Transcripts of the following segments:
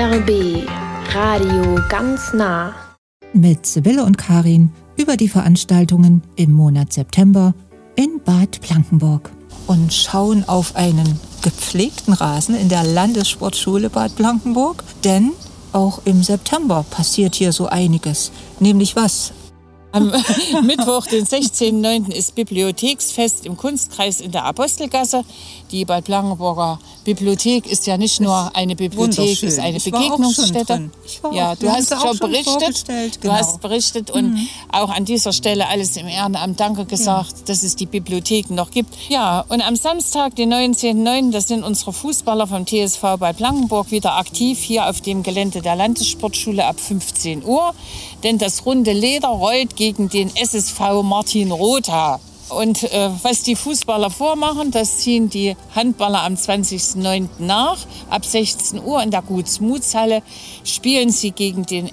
RBB Radio ganz nah. Mit Sibylle und Karin über die Veranstaltungen im Monat September in Bad Blankenburg. Und schauen auf einen gepflegten Rasen in der Landessportschule Bad Blankenburg. Denn auch im September passiert hier so einiges. Nämlich was? Am Mittwoch, den 16.09. ist Bibliotheksfest im Kunstkreis in der Apostelgasse. Die Bad Blankenburger Bibliothek ist ja nicht nur eine Bibliothek, ist eine Begegnungsstätte. Ja, du hast schon berichtet. Du hast berichtet und auch an dieser Stelle alles im Ehrenamt Danke gesagt, dass es die Bibliotheken noch gibt. Ja, und am Samstag, den 19.09., da sind unsere Fußballer vom TSV Bad Blankenburg wieder aktiv hier auf dem Gelände der Landessportschule ab 15 Uhr. Denn das runde Leder rollt gegen den SSV Martin Rotha. Und was die Fußballer vormachen, das ziehen die Handballer am 20.09. nach. Ab 16 Uhr in der Gutsmutshalle spielen sie gegen den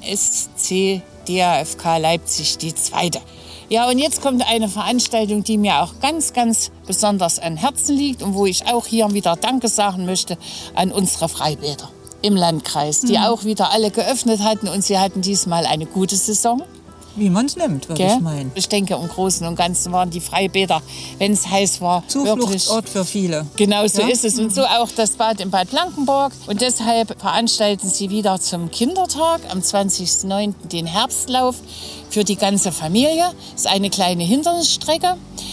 SC DAFK Leipzig die zweite. Ja, und jetzt kommt eine Veranstaltung, die mir auch ganz, ganz besonders am Herzen liegt und wo ich auch hier wieder Danke sagen möchte an unsere Freibäder im Landkreis, die auch wieder alle geöffnet hatten und sie hatten diesmal eine gute Saison. Wie man es nimmt, würde ich meinen. Ich denke, im Großen und Ganzen waren die Freibäder, wenn es heiß war, Zufluchtsort für viele. Genau so ist es. Und so auch das Bad in Bad Blankenburg. Und deshalb veranstalten sie wieder zum Kindertag am 20.09. den Herbstlauf für die ganze Familie. Das ist eine kleine Hindernisstrecke.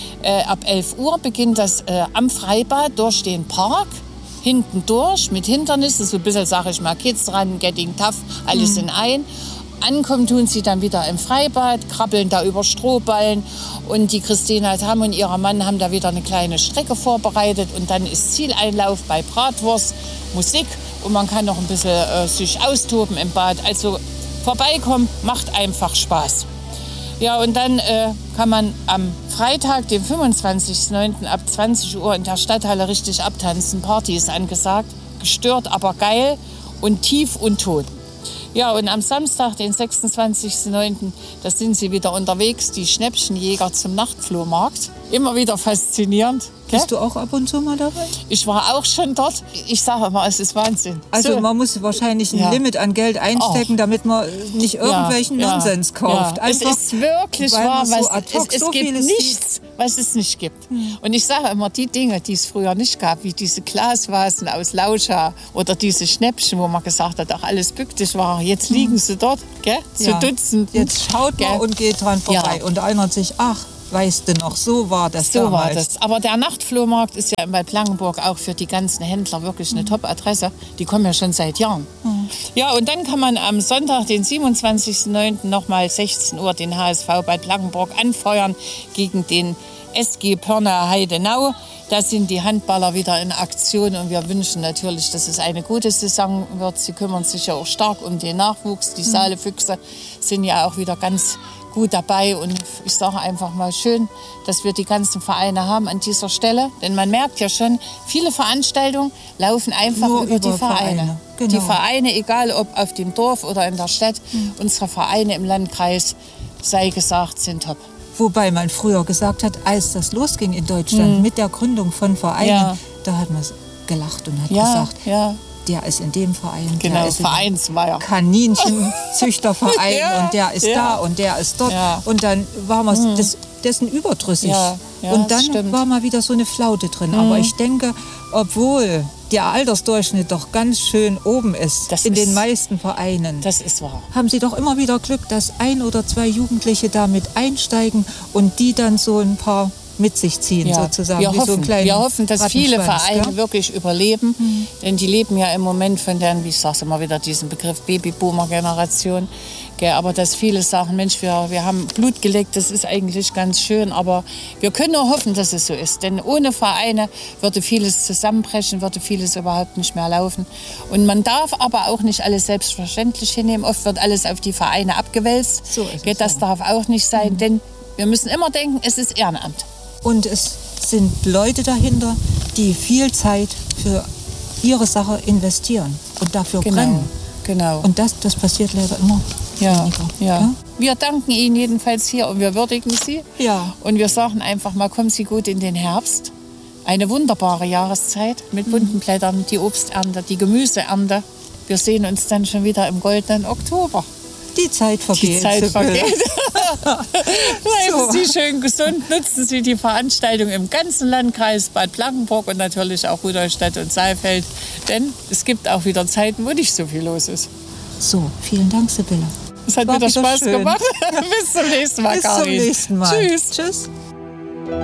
Ab 11 Uhr beginnt das am Freibad durch den Park. Hinten durch mit Hindernissen, so ein bisschen, sage ich mal, Kids ran, Getting Tough, alles in ein. Ankommen tun sie dann wieder im Freibad, krabbeln da über Strohballen und die Christina Tam und ihr Mann haben da wieder eine kleine Strecke vorbereitet und dann ist Zieleinlauf bei Bratwurst, Musik und man kann noch ein bisschen sich austoben im Bad. Also vorbeikommen, macht einfach Spaß. Ja, und dann kann man am Freitag, den 25.09. ab 20 Uhr in der Stadthalle richtig abtanzen. Party ist angesagt, gestört, aber geil und tief und tot. Ja, und am Samstag, den 26.09., da sind sie wieder unterwegs, die Schnäppchenjäger zum Nachtflohmarkt. Immer wieder faszinierend. Bist du auch ab und zu mal dabei? Ich war auch schon dort. Ich sage mal, es ist Wahnsinn. Also so. Man muss wahrscheinlich ein Limit an Geld einstecken, damit man nicht irgendwelchen Nonsens kauft. Ja. Es ist wirklich wahr, es gibt nichts, was es nicht gibt. Und ich sage immer, die Dinge, die es früher nicht gab, wie diese Glasvasen aus Lauscha oder diese Schnäppchen, wo man gesagt hat, auch alles bücktig war, jetzt liegen sie dort, gell? Zu Dutzenden. Jetzt schaut man und geht dran vorbei und erinnert sich, ach, weißt du noch, so war das damals. So war das. Aber der Nachtflohmarkt ist ja in Bad Blankenburg auch für die ganzen Händler wirklich eine Top-Adresse. Die kommen ja schon seit Jahren. Ja, und dann kann man am Sonntag, den 27.09. nochmal 16 Uhr den HSV Bad Blankenburg anfeuern gegen den SG Pörner Heidenau. Da sind die Handballer wieder in Aktion und wir wünschen natürlich, dass es eine gute Saison wird. Sie kümmern sich ja auch stark um den Nachwuchs. Die Saalefüchse sind ja auch wieder ganz gut dabei und ich sage einfach mal schön, dass wir die ganzen Vereine haben an dieser Stelle. Denn man merkt ja schon, viele Veranstaltungen laufen einfach über die Vereine. Genau. Die Vereine, egal ob auf dem Dorf oder in der Stadt, unsere Vereine im Landkreis, sei gesagt, sind top. Wobei man früher gesagt hat, als das losging in Deutschland mit der Gründung von Vereinen, da hat man gelacht und hat gesagt, der ist in dem Verein, der ist Vereinsmeier. Kaninchenzüchterverein und der ist da und der ist dort. Und dann war man dessen überdrüssig. Und dann war mal wieder so eine Flaute drin. Aber ich denke, obwohl der Altersdurchschnitt doch ganz schön oben ist in den meisten Vereinen, das ist wahr, haben sie doch immer wieder Glück, dass 1 oder 2 Jugendliche damit einsteigen und die dann so ein paar mit sich ziehen, sozusagen. Wir hoffen, dass viele Vereine wirklich überleben, denn die leben ja im Moment von der, wie ich sage immer wieder, diesen Begriff Babyboomer-Generation. Aber dass viele sagen, Mensch, wir haben Blut geleckt, das ist eigentlich ganz schön, aber wir können nur hoffen, dass es so ist. Denn ohne Vereine würde vieles zusammenbrechen, würde vieles überhaupt nicht mehr laufen. Und man darf aber auch nicht alles selbstverständlich hinnehmen. Oft wird alles auf die Vereine abgewälzt. So ist es, das darf auch nicht sein, denn wir müssen immer denken, es ist Ehrenamt. Und es sind Leute dahinter, die viel Zeit für ihre Sache investieren und dafür brennen. Genau. Und das passiert leider immer weniger. Wir danken Ihnen jedenfalls hier und wir würdigen Sie. Ja. Und wir sagen einfach mal, kommen Sie gut in den Herbst. Eine wunderbare Jahreszeit mit bunten Blättern, die Obsternte, die Gemüseernte. wir sehen uns dann schon wieder im goldenen Oktober. Die Zeit vergeht. Die Zeit vergeht. Bleiben Sie schön gesund, nutzen Sie die Veranstaltung im ganzen Landkreis Bad Blankenburg und natürlich auch Rudolstadt und Saalfeld. Denn es gibt auch wieder Zeiten, wo nicht so viel los ist. So, vielen Dank, Sibylle. Es hat wieder Spaß gemacht. Bis zum nächsten Mal, Karin. Bis zum nächsten Mal. Tschüss. Tschüss.